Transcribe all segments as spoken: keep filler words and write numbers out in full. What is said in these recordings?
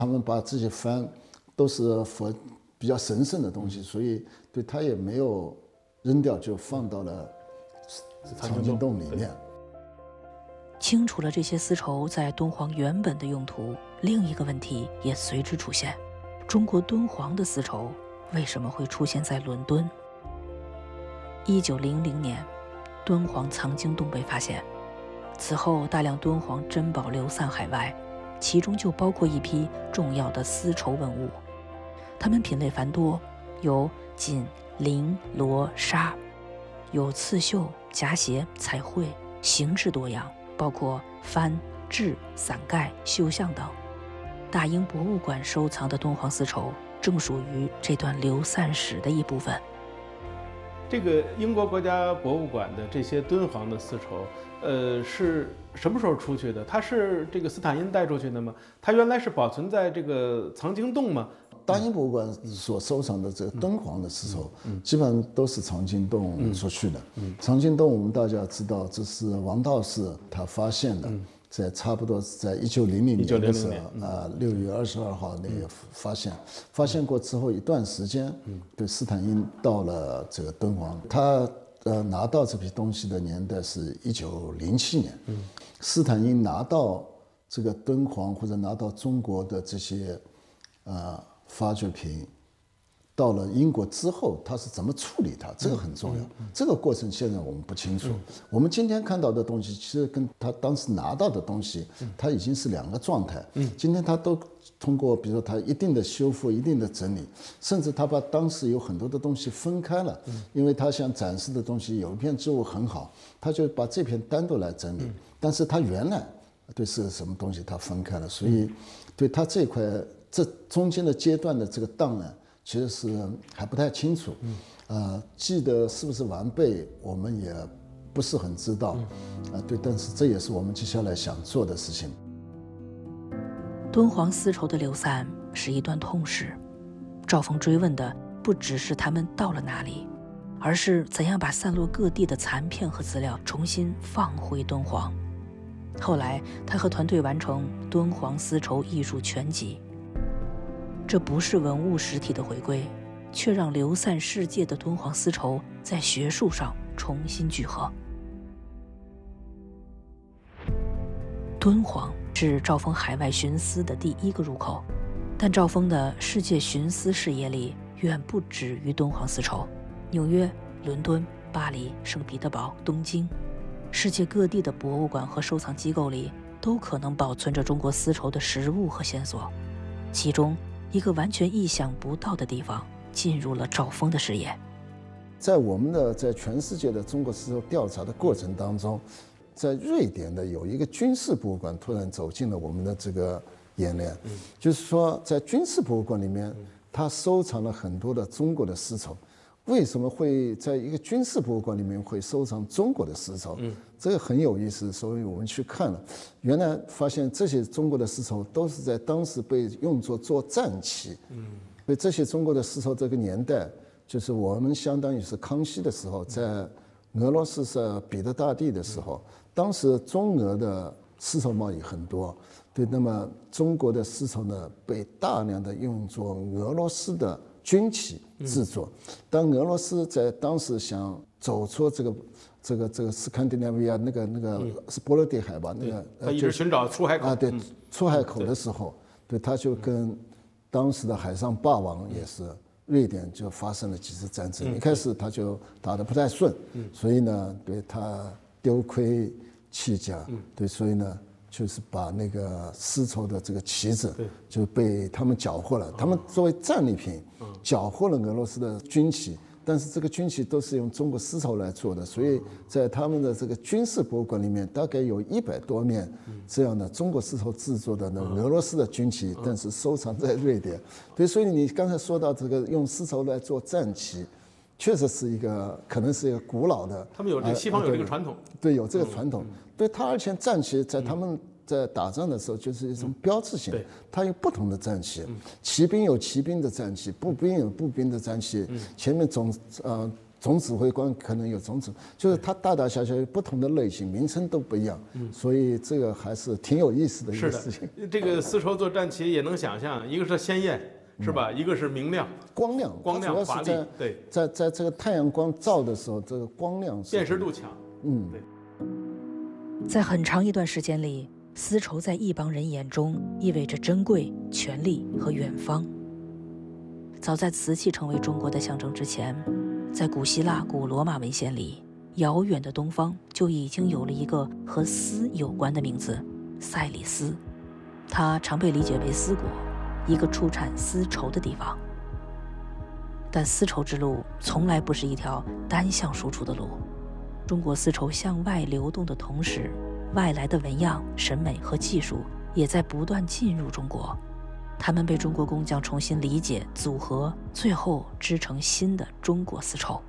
他们把这些幡都是佛比较神圣的东西，所以对他也没有扔掉，就放到了藏经洞里面。 清除了这些丝绸在敦煌原本的用途，另一个问题也随之出现：中国敦煌的丝绸为什么会出现在伦敦？一九零零年，敦煌藏经洞被发现，此后大量敦煌珍宝流散海外，其中就包括一批重要的丝绸文物。它们品类繁多，有锦、绫、罗、纱，有刺绣、夹鞋、彩绘，形制多样，包括幡、雉、伞盖、绣像等。大英博物馆收藏的敦煌丝绸正属于这段流散史的一部分。 这个英国国家博物馆的这些敦煌的丝绸，呃，是什么时候出去的？它是这个斯坦因带出去的吗？它原来是保存在这个藏经洞吗？ 大英博物馆所收藏的这个敦煌的丝绸，基本上都是藏经洞出去的。藏经洞我们大家知道，这是王道士他发现的。在差不多是在一九零零年的时候啊，六月二十二号那个发现，发现过之后一段时间，对斯坦因到了这个敦煌，他呃拿到这批东西的年代是一九零七年，斯坦因拿到这个敦煌或者拿到中国的这些呃发掘品。到了英国之后，他是怎么处理它？这个很重要。这个过程现在我们不清楚。我们今天看到的东西，其实跟他当时拿到的东西，它已经是两个状态。今天他都通过，比如说他一定的修复、一定的整理，甚至他把当时有很多的东西分开了，因为他想展示的东西有一片织物很好，他就把这片单独来整理。但是他原来对是什么东西，他分开了，所以对他这块这中间的阶段的这个档案。其实是还不太清楚，呃，记得是不是完备，我们也不是很知道，啊，对，但是这也是我们接下来想做的事情。 敦煌丝绸的流散是一段痛史，赵峰追问的不只是他们到了哪里，而是怎样把散落各地的残片和资料重新放回敦煌。后来，他和团队完成《敦煌丝绸艺术全集》。这不是文物实体的回归，却让流散世界的敦煌丝绸在学术上重新聚合。敦煌是赵峰海外寻丝的第一个入口，但赵峰的世界寻丝视野里远不止于敦煌丝绸。纽约、伦敦、巴黎、圣彼得堡、东京，世界各地的博物馆和收藏机构里都可能保存着中国丝绸的实物和线索，其中一个完全意想不到的地方进入了赵峰的视野。 在我们的在全世界的中国丝绸调查的过程当中，在瑞典的有一个军事博物馆突然走进了我们的这个眼帘，嗯、就是说在军事博物馆里面，他收藏了很多的中国的丝绸。为什么会在一个军事博物馆里面会收藏中国的丝绸？嗯，这个很有意思，所以我们去看了，原来发现这些中国的丝绸都是在当时被用作做战旗。嗯，所以这些中国的丝绸这个年代，就是我们相当于是康熙的时候，在俄罗斯是彼得大帝的时候，当时中俄的丝绸贸易很多，对，那么中国的丝绸呢，被大量的用作俄罗斯的军旗制作。当俄罗斯在当时想走出这个这个这个斯堪的纳维亚那个那个是波罗的海吧，那个他一直寻找出海口啊，对，出海口的时候，对，他就跟当时的海上霸王也是瑞典就发生了几次战争。一开始他就打得不太顺，所以呢，对他丢盔弃甲，对，所以呢。就是把那个丝绸的这个旗子就被他们缴获了，他们作为战利品缴获了俄罗斯的军旗，但是这个军旗都是用中国丝绸来做的，所以在他们的这个军事博物馆里面，大概有一百多面这样的中国丝绸制作的那俄罗斯的军旗，但是收藏在瑞典。对，所以你刚才说到这个用丝绸来做战旗。确实是一个，可能是一个古老的。 他们有这个西方有这个传统， 对，有这个传统。对他，而且战旗在他们在打仗的时候就是一种标志性，它有不同的战旗，骑兵有骑兵的战旗，步兵有步兵的战旗，前面总呃总指挥官可能有总指，就是它大大小小有不同的类型，名称都不一样，嗯，所以这个还是挺有意思的一个事情。 这个丝绸作战旗也能想象，一个是鲜艳，是吧？嗯、一个是明亮、 光亮， 光亮华丽，对， 在在这个太阳光照的时候，这个光亮辨识度强， 嗯， 对。 在很长一段时间里，丝绸在一帮人眼中意味着珍贵、权力和远方。早在瓷器成为中国的象征之前，在古希腊、古罗马文献里，遥远的东方就已经有了一个和丝有关的名字——塞里斯。它常被理解为丝国，一个出产丝绸的地方。但丝绸之路从来不是一条单向输出的路。中国丝绸向外流动的同时，外来的纹样、审美和技术也在不断进入中国。它们被中国工匠重新理解、组合，最后织成新的中国丝绸。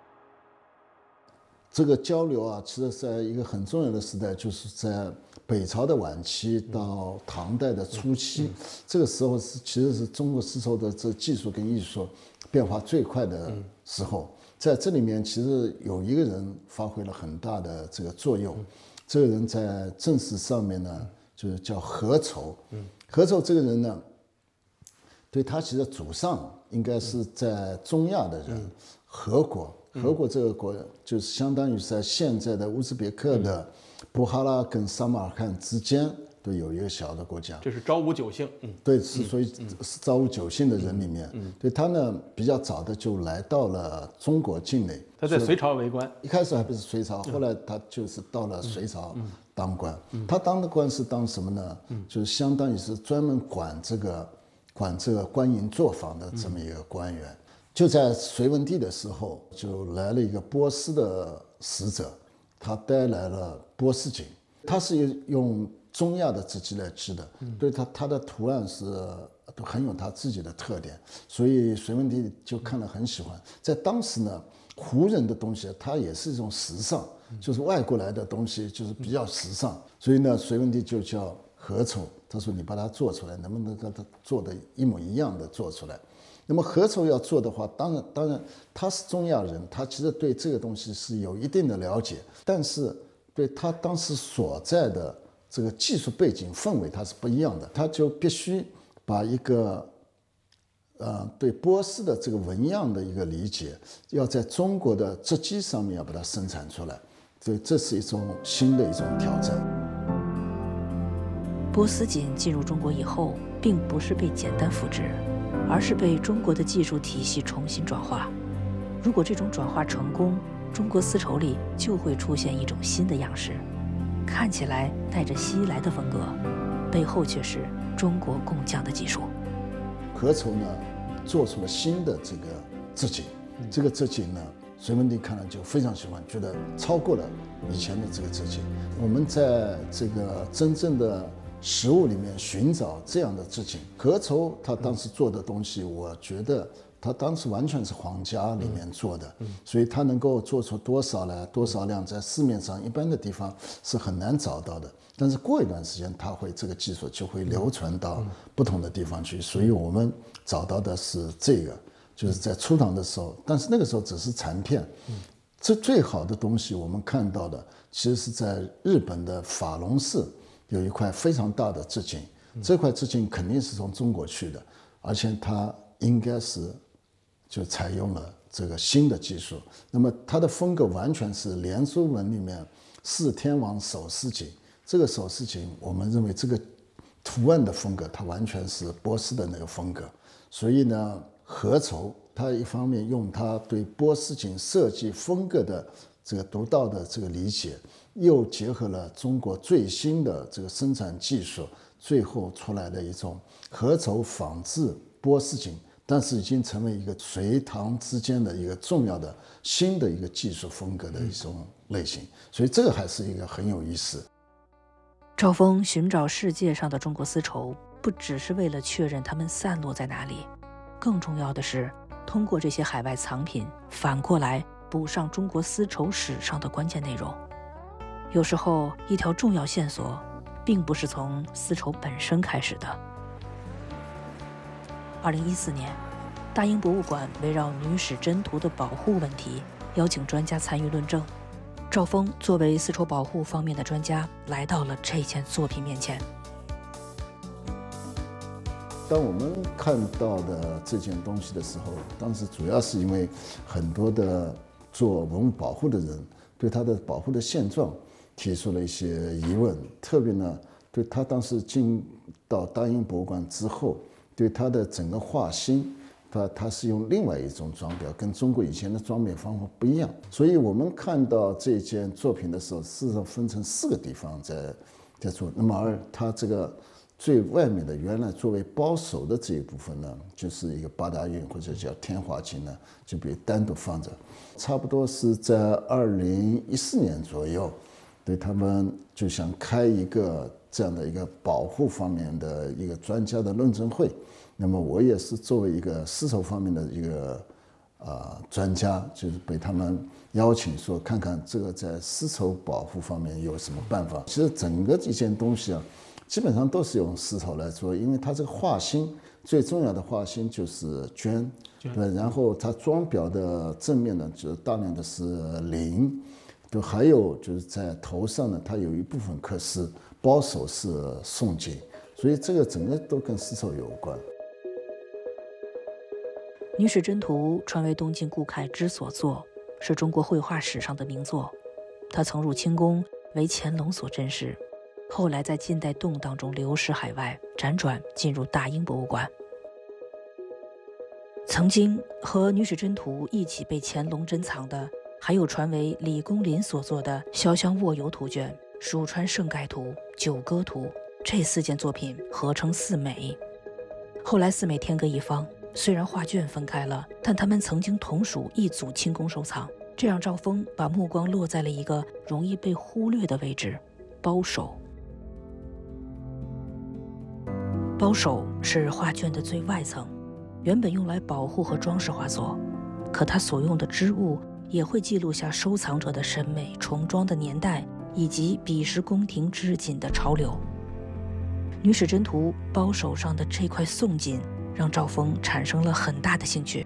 这个交流啊，其实在一个很重要的时代，就是在北朝的晚期到唐代的初期，嗯、这个时候是其实是中国丝绸的这技术跟艺术变化最快的时候。在这里面，其实有一个人发挥了很大的这个作用。这个人在正史上面呢，就是叫何丑。何丑这个人呢，对他其实祖上应该是在中亚的人，何国。何国这个国就是相当于是在现在的乌兹别克的布哈拉跟撒马尔罕之间都有一个小的国家。 这是昭武九姓，嗯， 对，是属于是昭武九姓的人里面。嗯，对他呢比较早的就来到了中国境内。 他在隋朝为官， 一开始还不是隋朝，后来他就是到了隋朝当官。他当的官是当什么呢？就是相当于是专门管这个管这个官营作坊的这么一个官员。就在隋文帝的时候，就来了一个波斯的使者，他带来了波斯锦，他是用中亚的织机来织的，对他他的图案是都很有他自己的特点，所以隋文帝就看了很喜欢。在当时呢，胡人的东西它也是一种时尚，就是外国来的东西就是比较时尚，所以呢，隋文帝就叫何丑，他说你把它做出来，能不能跟他做的一模一样的做出来？那么何丑要做的话，当然当然他是中亚人，他其实对这个东西是有一定的了解，但是对他当时所在的这个技术背景氛围他是不一样的，他就必须把一个呃对波斯的这个纹样的一个理解，要在中国的织机上面要把它生产出来，所以这是一种新的一种挑战。 波斯锦进入中国以后，并不是被简单复制，而是被中国的技术体系重新转化。如果这种转化成功，中国丝绸里就会出现一种新的样式，看起来带着西来的风格，背后却是中国工匠的技术。 何丑呢，做出了新的这个织锦，这个织锦呢，隋文帝看了就非常喜欢，觉得超过了以前的这个织锦。我们在这个真正的实物里面寻找这样的织锦，何丑他当时做的东西，我觉得他当时完全是皇家里面做的，所以他能够做出多少呢？多少量在市面上一般的地方是很难找到的。但是过一段时间，他会这个技术就会流传到不同的地方去，所以我们找到的是这个，就是在出厂的时候，但是那个时候只是残片。这最好的东西我们看到的，其实是在日本的法隆寺有一块非常大的织锦，这块织锦肯定是从中国去的，而且它应该是就采用了这个新的技术。那么它的风格完全是连珠纹里面四天王手撕锦，这个手撕锦我们认为这个图案的风格它完全是波斯的那个风格。所以呢，何丑它一方面用它对波斯锦设计风格的这个独到的这个理解，又结合了中国最新的这个生产技术，最后出来的一种何丑仿制波斯锦，但是已经成为一个隋唐之间的一个重要的新的一个技术风格的一种类型，所以这个还是一个很有意思。 赵峰寻找世界上的中国丝绸，不只是为了确认它们散落在哪里，更重要的是通过这些海外藏品，反过来补上中国丝绸史上的关键内容。有时候一条重要线索并不是从丝绸本身开始的。二零一四年，大英博物馆围绕女史箴图的保护问题邀请专家参与论证。赵峰作为丝绸保护方面的专家，来到了这件作品面前。 当我们看到的这件东西的时候，当时主要是因为很多的做文物保护的人对它的保护的现状提出了一些疑问，特别呢，对他当时进到大英博物馆之后，对它的整个画心，它它是用另外一种装裱，跟中国以前的装裱方法不一样。所以我们看到这件作品的时候，事实上分成四个地方在在做。那么而它这个最外面的原来作为包手的这一部分呢，就是一个八大运或者叫天华经呢，就被单独放着。差不多是在二零一四年左右，对他们就想开一个这样的一个保护方面的一个专家的论证会。那么我也是作为一个丝绸方面的一个呃专家，就是被他们邀请说看看这个在丝绸保护方面有什么办法。其实整个这件东西啊，基本上都是用丝绸来做，因为它这个画心最重要的画心就是绢，对，然后它装裱的正面呢，就是大量的是绫，对，还有就是在头上呢，它有一部分刻丝，包手是宋锦，所以这个整个都跟丝绸有关。 《女史箴图》传为东晋顾恺之所作，是中国绘画史上的名作。他曾入清宫，为乾隆所珍视，后来在近代动荡中流失海外，辗转进入大英博物馆。曾经和《女史箴图》一起被乾隆珍藏的，还有传为李公麟所作的《潇湘卧游图卷》《蜀川盛盖图》《九歌图》，这四件作品合称四美。后来四美天各一方，虽然画卷分开了，但他们曾经同属一组清宫收藏，这让赵峰把目光落在了一个容易被忽略的位置——包手。包手是画卷的最外层，原本用来保护和装饰画作，可它所用的织物也会记录下收藏者的审美、重装的年代以及彼时宫廷织锦的潮流。《女史箴图》包手上的这块宋锦让赵峰产生了很大的兴趣。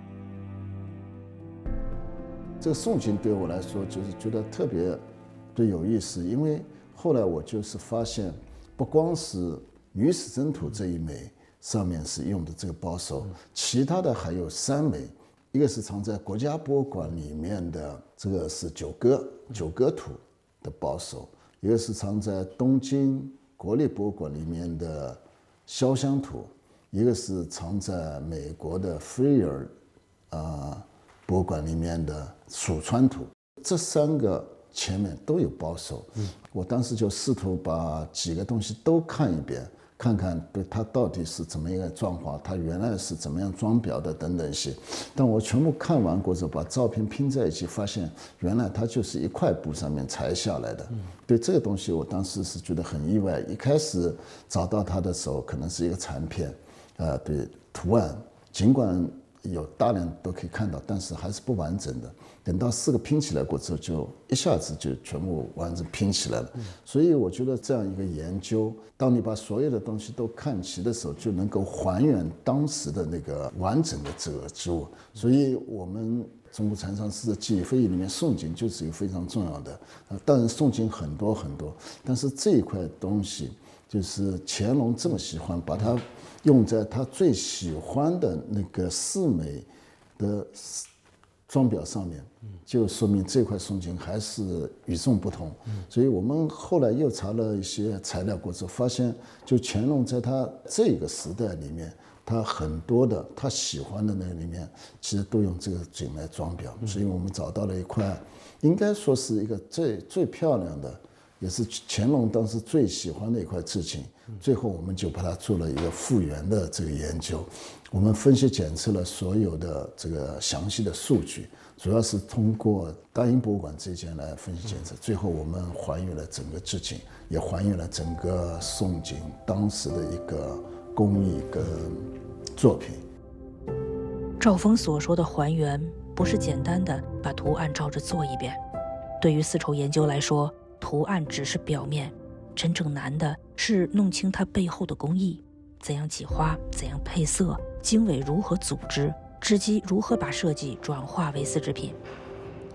这个宋锦对我来说就是觉得特别的有意思，因为后来我就是发现，不光是《女史箴图》这一枚上面是用的这个包手，其他的还有三枚，一个是藏在国家博物馆里面的，这个是九歌九歌图的包手，一个是藏在东京国立博物馆里面的潇湘图，一个是藏在美国的菲尔啊博物馆里面的蜀川图。这三个前面都有包手，嗯，我当时就试图把几个东西都看一遍，看看对它到底是怎么一个状况，它原来是怎么样装裱的等等一些。但我全部看完过之后，把照片拼在一起，发现原来它就是一块布上面裁下来的。对这个东西，我当时是觉得很意外。一开始找到它的时候，可能是一个残片，呃，对图案，尽管有大量都可以看到，但是还是不完整的。等到四个拼起来过之后，就一下子就全部完整拼起来了。所以我觉得这样一个研究，当你把所有的东西都看齐的时候，就能够还原当时的那个完整的这个织物。所以我们中国禅禅师的记忆非遗里面，宋锦就是一个非常重要的。呃，当然宋锦很多很多，但是这一块东西就是乾隆这么喜欢，把它用在他最喜欢的那个四美的装裱上面，就说明这块宋锦还是与众不同。所以我们后来又查了一些材料过之后，发现就乾隆在他这个时代里面，他很多的他喜欢的那个里面，其实都用这个锦来装裱。所以我们找到了一块，应该说是一个最最漂亮的，也是乾隆当时最喜欢的一块制锦。最后我们就把它做了一个复原的这个研究，我们分析检测了所有的这个详细的数据，主要是通过大英博物馆这件来分析检测，最后我们还原了整个制锦，也还原了整个宋锦当时的一个工艺跟作品。 赵峰所说的还原，不是简单的把图案照着做一遍。对于丝绸研究来说，图案只是表面，真正难的是弄清它背后的工艺，怎样起花，怎样配色，经纬如何组织，织机如何把设计转化为丝织品。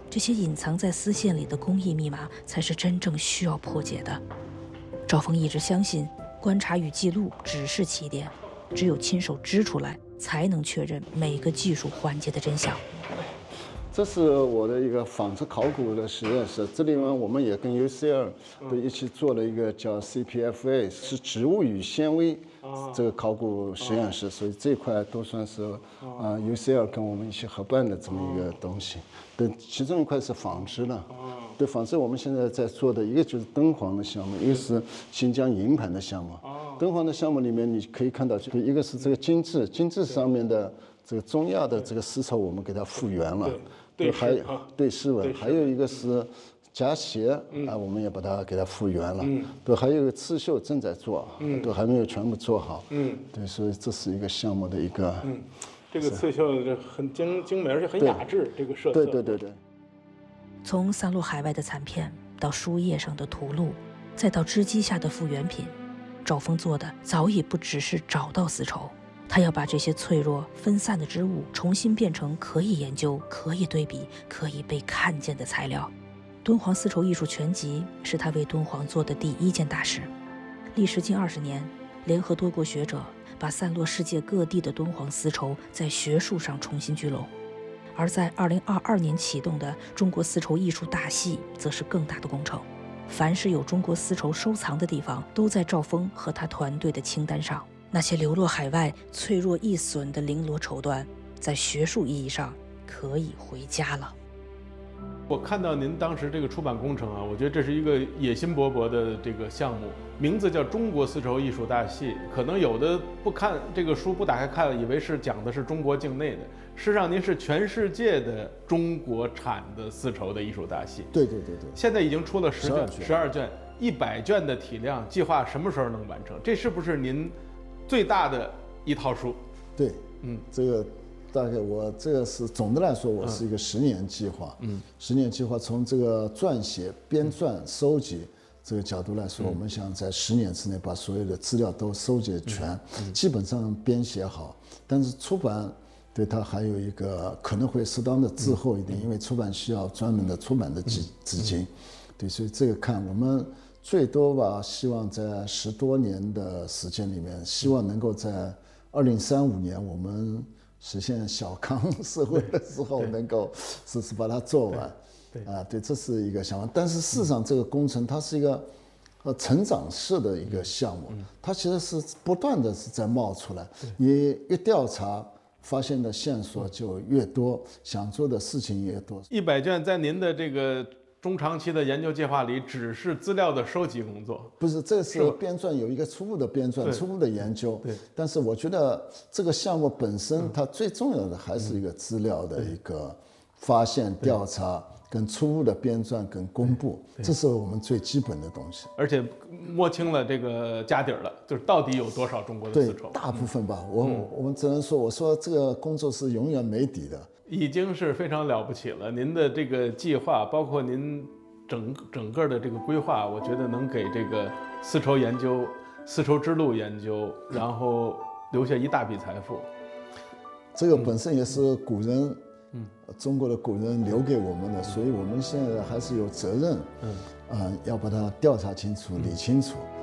这些隐藏在丝线里的工艺密码才是真正需要破解的。赵峰一直相信，观察与记录只是起点，只有亲手织出来，才能确认每个技术环节的真相。 这是我的一个纺织考古的实验室，这里面我们也跟 U C L 都一起做了一个叫 C P F A， 是植物与纤维这个考古实验室，所以这块都算是啊 U C L 跟我们一起合办的这么一个东西。对，其中一块是纺织的。对，纺织我们现在在做的一个就是敦煌的项目，一个是新疆银盘的项目。敦煌的项目里面你可以看到，就一个是这个金质，金质上面的这个中亚的这个丝绸，我们给它复原了。对，还有对诗文，还有一个是夹鞋啊，我们也把它给它复原了。对，还有一个刺绣正在做，对，还没有全部做好。嗯，对，所以这是一个项目的一个。 嗯，这个刺绣这很精精美，而且很雅致，这个设计。 对对对对。 从散落海外的残片，到书页上的图录，再到织机下的复原品，赵峰做的早已不只是找到丝绸。他要把这些脆弱分散的织物重新变成可以研究、可以对比、可以被看见的材料。敦煌丝绸艺术全集是他为敦煌做的第一件大事。历时近二十年，联合多国学者把散落世界各地的敦煌丝绸在学术上重新聚拢。而在二零二二年启动的中国丝绸艺术大系，则是更大的工程。凡是有中国丝绸收藏的地方，都在赵峰和他团队的清单上。那些流落海外、脆弱易损的绫罗绸缎，在学术意义上可以回家了。 我看到您当时这个出版工程啊，我觉得这是一个野心勃勃的这个项目，名字叫《中国丝绸艺术大系》。可能有的不看这个书，不打开看，以为是讲的是中国境内的，事实上您是全世界的中国产的丝绸的艺术大系。 对对对对。 现在已经出了十卷， 卷， 十二卷，一百卷的体量，计划什么时候能完成？这是不是您最大的一套书？ 对，嗯，这个大概我这个是总的来说，我是一个十年计划。嗯，十年计划从这个撰写、编撰、收集这个角度来说，我们想在十年之内把所有的资料都收集全，基本上编写好。但是出版对它还有一个可能会适当的滞后一点，因为出版需要专门的出版的资资金。对，所以这个看我们。最多吧，希望在十多年的时间里面，希望能够在二零三五年我们实现小康社会的时候，能够是是把它做完。对啊，对，这是一个想法。但是事实上，这个工程它是一个呃成长式的一个项目，它其实是不断的是在冒出来。你越调查，发现的线索就越多，想做的事情越多。 一百卷在您的这个中长期的研究计划里，只是资料的收集工作， 不是，这是编撰有一个初步的编撰、初步的研究。对，但是我觉得这个项目本身，它最重要的还是一个资料的一个发现、调查跟初步的编撰跟公布，这是我们最基本的东西。 而且摸清了这个家底儿了，就是到底有多少中国的丝绸？ 对，大部分吧。我我们只能说，我说这个工作是永远没底的。 已经是非常了不起了。您的这个计划，包括您整整个的这个规划，我觉得能给这个丝绸研究、丝绸之路研究，然后留下一大笔财富。 这个本身也是古人，嗯，中国的古人留给我们的，所以我们现在还是有责任，嗯，啊、呃，要把它调查清楚、理清楚。